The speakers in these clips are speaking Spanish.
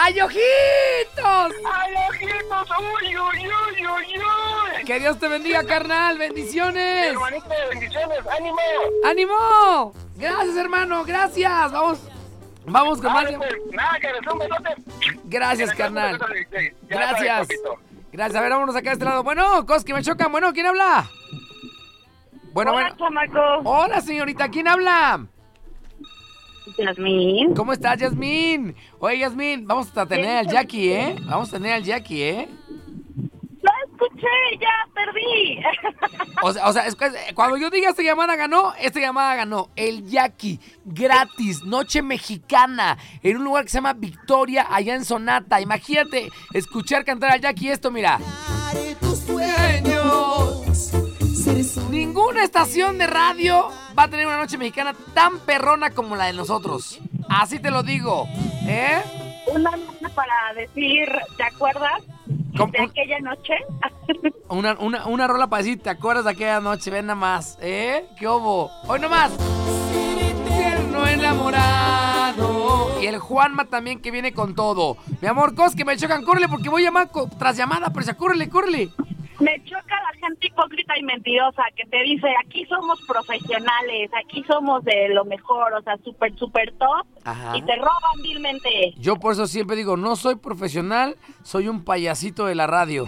¡Ay, ojitos! ¡Ay, ojitos! ¡Uy, uy, uy, uy, uy! Que Dios te bendiga, carnal. ¡Bendiciones! Hermanito, bendiciones. ¡Ánimo! ¡Ánimo! Gracias, hermano. Gracias. Vamos con más. Nada, que les un besote. Gracias, carnal. Ya Gracias. sabes, papito. Gracias. A ver, vámonos acá de este lado. Bueno, cosas que me chocan. Bueno, ¿quién habla? Bueno, Hola, chamaco. Hola, señorita. ¿Quién habla? Yasmín. ¿Cómo estás, Yasmín? Oye, Yasmín, vamos a tener al Jackie, ¿eh? Vamos a tener al Jackie, ¿eh? Lo escuché, ya perdí. O sea, es que cuando yo diga esta llamada ganó. El Jackie, gratis, noche mexicana, en un lugar que se llama Victoria, allá en Sonata. Imagínate escuchar cantar al Jackie esto, mira. Tus sueños. Ninguna estación de radio va a tener una noche mexicana tan perrona como la de nosotros. Así te lo digo, ¿eh? Una nota para decir, ¿te acuerdas de aquella noche? Una rola para decir, ¿te acuerdas de aquella noche? Ven nada más, ¿eh? ¿Qué hubo? Hoy nomás. Tierno enamorado. Y el Juanma también que viene con todo. Mi amor, cosas que me chocan, córrele porque voy a llamar tras llamada, pero ya córrele. Me choca la gente hipócrita y mentirosa que te dice, aquí somos profesionales, aquí somos de lo mejor, o sea, súper top. Ajá. Y te roban vilmente. Yo por eso siempre digo, no soy profesional, soy un payasito de la radio.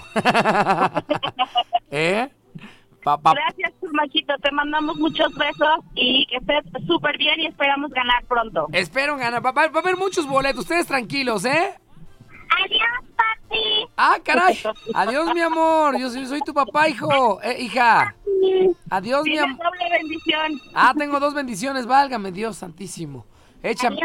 ¿Eh? Gracias, Maquito, te mandamos muchos besos y que estés súper bien y esperamos ganar pronto. Espero ganar, va a haber muchos boletos, ustedes tranquilos, ¿eh? Adiós, papi. Ah, caray. Adiós, mi amor. Yo soy tu papá, hijo. Hija. Adiós, mi amor. Doble bendición. Ah, tengo 2 bendiciones. Válgame, Dios santísimo. Échame.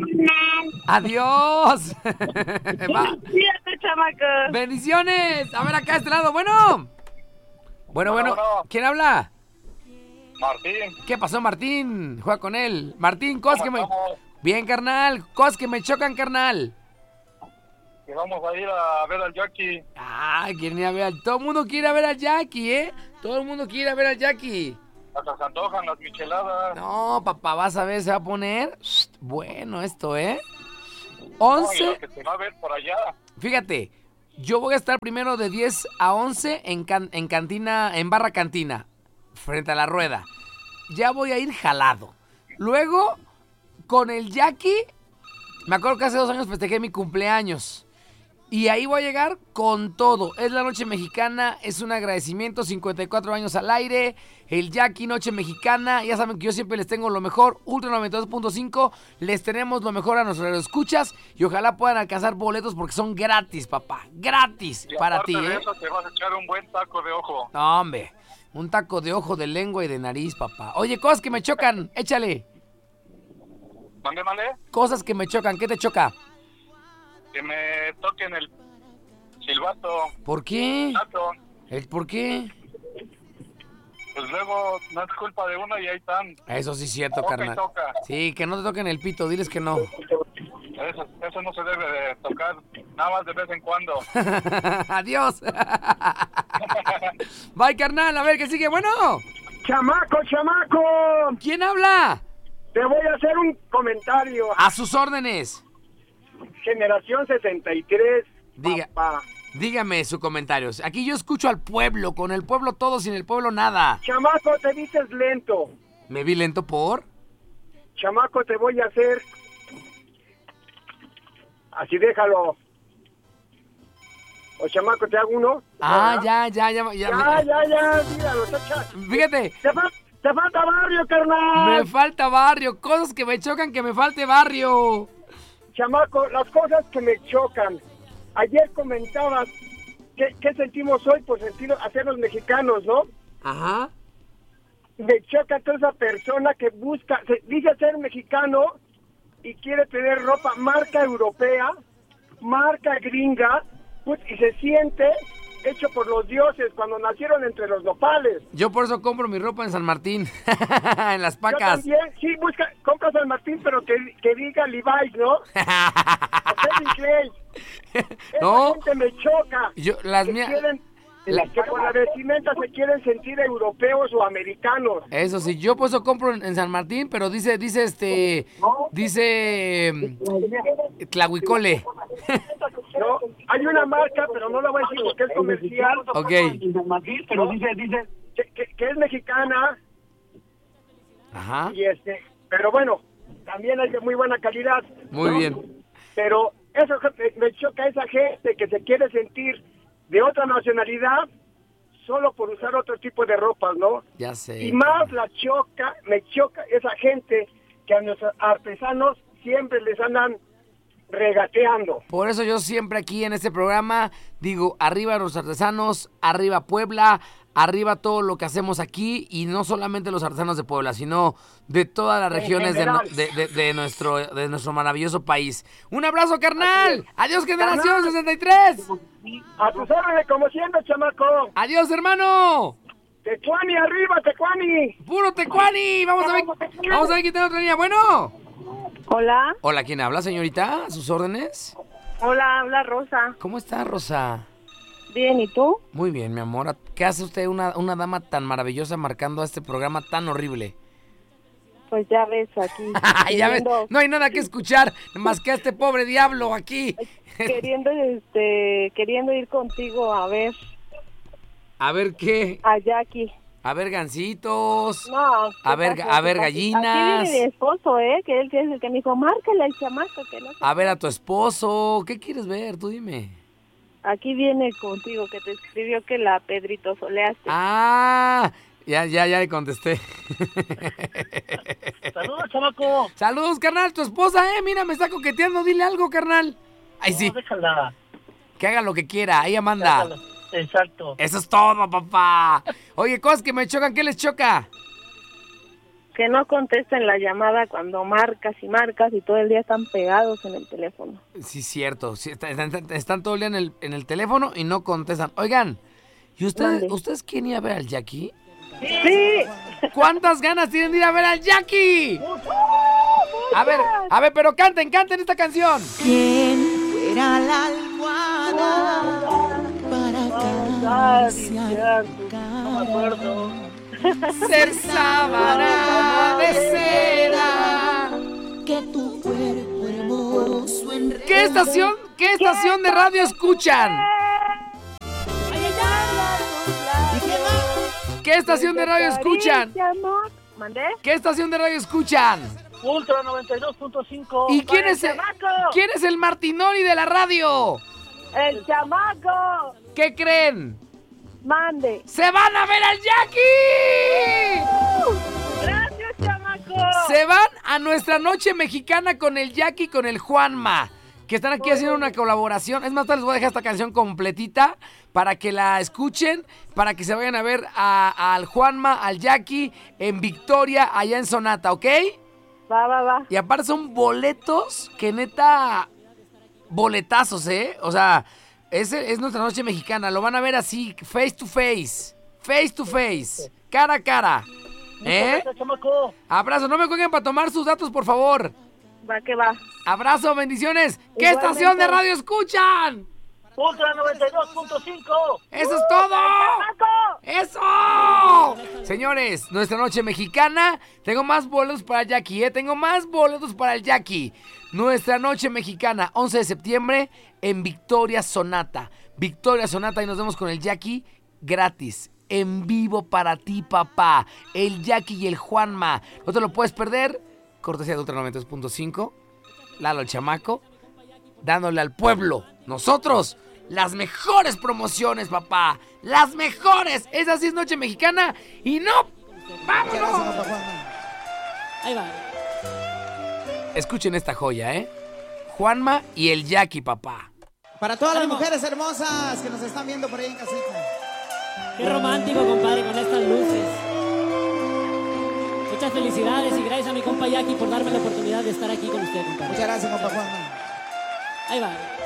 Adiós. Cuídate, chamaco. Bendiciones. A ver, acá a este lado. Bueno. ¿Quién habla? Martín. ¿Qué pasó, Martín? Juega con él. Martín, cosas que me... Bien, carnal. Cosas que me chocan, carnal. Que vamos a ir a ver al Jackie. Quieren ir a ver todo el mundo quiere ir a ver al Jackie, ¿eh? Todo el mundo quiere ir a ver al Jackie. Hasta se antojan las micheladas. No, papá, vas a ver, se va a poner bueno esto, ¿eh? 11. No, que se va a ver por allá. Fíjate, yo voy a estar primero de 10 a 11 en cantina, en barra cantina, frente a la rueda. Ya voy a ir jalado. Luego, con el Jackie, me acuerdo que hace 2 años festejé mi cumpleaños. Y ahí voy a llegar con todo. Es la noche mexicana, es un agradecimiento, 54 años al aire. El Jackie, noche mexicana. Ya saben que yo siempre les tengo lo mejor. Ultra 92.5, les tenemos lo mejor a nuestros escuchas. Y ojalá puedan alcanzar boletos porque son gratis, papá. Gratis para ti, de eso te vas a echar un buen taco de ojo. No, hombre. Un taco de ojo, de lengua y de nariz, papá. Oye, cosas que me chocan, échale. ¿Mande? Cosas que me chocan, ¿qué te choca? Que me toquen el silbato. ¿Por qué? ¿El por qué? Pues luego no es culpa de uno y ahí están. Eso sí es cierto, carnal. Sí, que no te toquen el pito, diles que no. Eso no se debe de tocar, nada más de vez en cuando. Adiós. Bye, carnal, a ver qué sigue. Bueno. Chamaco. ¿Quién habla? Te voy a hacer un comentario. A sus órdenes. Generación 63. Dígame su comentario. Aquí yo escucho al pueblo, con el pueblo todo, sin el pueblo nada. Chamaco, te dices lento. ¿Me vi lento por? Chamaco, te voy a hacer... Así déjalo. O chamaco, te hago uno. Ya. Míralo, Fíjate. Te falta barrio, carnal. Me falta barrio. Cosas que me chocan, que me falte barrio. Chamaco, las cosas que me chocan. Ayer comentabas qué sentimos hoy por hacernos mexicanos, ¿no? Ajá. Me choca toda esa persona que dice ser mexicano y quiere tener ropa marca europea, marca gringa, y se siente hecho por los dioses cuando nacieron entre los nopales. Yo por eso compro mi ropa en San Martín, en las Pacas. Yo también, sí, compra San Martín, pero que diga Levi's, ¿no? No. Esa gente me choca. Que con la vestimenta se quieren sentir europeos o americanos. Eso sí, yo por eso compro en San Martín, pero dice Tlahuicole. No, hay una marca, pero no la voy a decir porque es comercial. Ok. Pero dice que es mexicana. Ajá. Y pero bueno, también hay de muy buena calidad. Muy bien. Pero eso me choca esa gente que se quiere sentir de otra nacionalidad solo por usar otro tipo de ropas, ¿no? Ya sé. Y más me choca esa gente que a nuestros artesanos siempre les andan regateando. Por eso yo siempre aquí en este programa digo, arriba los artesanos, arriba Puebla, arriba todo lo que hacemos aquí, y no solamente los artesanos de Puebla, sino de todas las regiones de nuestro maravilloso país. Un abrazo, carnal. Adiós, generación 63. A tus órdenes, como siempre, chamaco. Adiós, hermano. Tecuani, arriba, Tecuani. Puro Tecuani. Vamos a ver quién tiene otra línea. Bueno. Hola. Hola, ¿quién habla, señorita? ¿A sus órdenes? Hola, habla Rosa. ¿Cómo está, Rosa? Bien, ¿y tú? Muy bien, mi amor. ¿Qué hace usted, una dama tan maravillosa, marcando a este programa tan horrible? Pues ya ves aquí. Ya ves, no hay nada que escuchar más que a este pobre diablo aquí. Queriendo ir contigo a ver. ¿A ver qué? A Jackie. A ver gancitos. No. A ver gallinas. Aquí viene mi esposo, que él es el que me dijo, márcale al chamaco. Que no sé. A ver a tu esposo. ¿Qué quieres ver? Tú dime. Aquí viene contigo, que te escribió que la Pedrito soleaste. Ah, ya le contesté. Saludos, chamaco. Saludos, carnal, tu esposa, mira, me está coqueteando, dile algo, carnal. Ay, sí. No, déjala. Que haga lo que quiera, ella manda. Déjala. Exacto. Eso es todo, papá. Oye, cosas que me chocan, ¿qué les choca? Que no contesten la llamada cuando marcas y todo el día están pegados en el teléfono. Sí, cierto. Sí, están todo el día en el teléfono y no contestan. Oigan, ¿y ustedes quieren ir a ver al Jackie? Sí. ¿Cuántas ganas tienen de ir a ver al Jackie? A ver, pero canten esta canción. ¿Quién fuera la almohada para acariciar tu cara? No me acuerdo. Ser sábana de seda. Que tu cuerpo hermoso enredado. ¿Qué estación de radio escuchan? ¿Qué estación de radio escuchan? ¿Mandé? ¿Qué estación de radio escuchan? Ultra 92.5. ¿Y quién es el Martinoli de la radio? ¡El chamaco! ¿Qué creen? ¡Mande! ¡Se van a ver al Jackie! ¡Gracias, chamaco! Se van a nuestra noche mexicana con el Jackie y con el Juanma, que están aquí haciendo una colaboración. Es más, les voy a dejar esta canción completita para que la escuchen, para que se vayan a ver al Juanma, al Jackie en Victoria, allá en Sonata, ¿ok? Va. Y aparte son boletos que neta, boletazos, O sea, es nuestra noche mexicana. Lo van a ver así, face to face, cara a cara. Gracias, chamaco. Abrazo, no me cuelguen para tomar sus datos, por favor. Va que va. Abrazo, bendiciones. ¿Qué Igualmente. estación de radio escuchan? Ultra 92.5. ¡Eso es todo! ¡Chamaco! ¡Eso! Señores, nuestra noche mexicana. Tengo más boletos para el Jackie, Tengo más boletos para el Jackie. Nuestra noche mexicana, 11 de septiembre, en Victoria Sonata. Victoria Sonata, y nos vemos con el Jackie gratis. En vivo para ti, papá. El Jackie y el Juanma. No te lo puedes perder. Cortesía de Ultra 92.5. Lalo el chamaco. Dándole al pueblo. Nosotros. Las mejores promociones, papá. Las mejores. Esa sí es noche mexicana. Y no. ¡Vámonos! Ahí va. Escuchen esta joya, Juanma y el Jackie, papá. Para todas las mujeres hermosas que nos están viendo por ahí en casita. Qué romántico, compadre, con estas luces. Muchas felicidades y gracias a mi compa Jackie por darme la oportunidad de estar aquí con usted, compadre. Muchas gracias, compa Juanma. Ahí va.